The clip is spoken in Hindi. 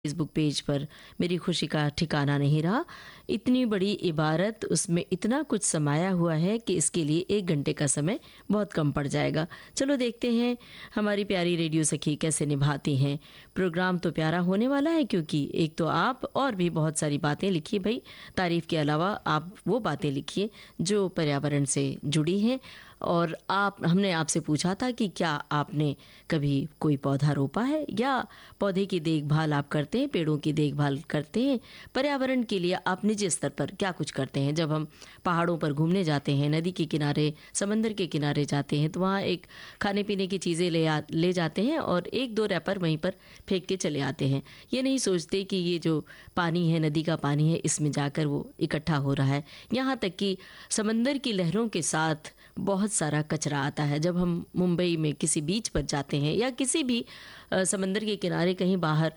फेसबुक पेज पर मेरी खुशी का ठिकाना नहीं रहा। इतनी बड़ी इबारत, उसमें इतना कुछ समाया हुआ है कि इसके लिए 1 घंटे का समय बहुत कम पड़ जाएगा। चलो देखते हैं हमारी प्यारी रेडियो सखी कैसे निभाती हैं। प्रोग्राम तो प्यारा होने वाला है, क्योंकि एक तो आप और भी बहुत सारी बातें लिखिए भाई, तारीफ़ के अलावा आप वो बातें लिखिए जो पर्यावरण से जुड़ी हैं। और हमने आपसे पूछा था कि क्या आपने कभी कोई पौधा रोपा है, या पौधे की देखभाल आप करते हैं, पेड़ों की देखभाल करते हैं। पर्यावरण के लिए आप निजी स्तर पर क्या कुछ करते हैं। जब हम पहाड़ों पर घूमने जाते हैं, नदी के किनारे, समंदर के किनारे जाते हैं, तो वहाँ एक खाने पीने की चीज़ें ले जाते हैं और 1-2 रैपर वहीं पर फेंक के चले आते हैं। ये नहीं सोचते कि ये जो पानी है, नदी का पानी है, इसमें जाकर वो इकट्ठा हो रहा है। यहाँ तक कि समंदर की लहरों के साथ बहुत सारा कचरा आता है। जब हम मुंबई में किसी बीच पर जाते हैं या किसी भी समंदर के किनारे कहीं बाहर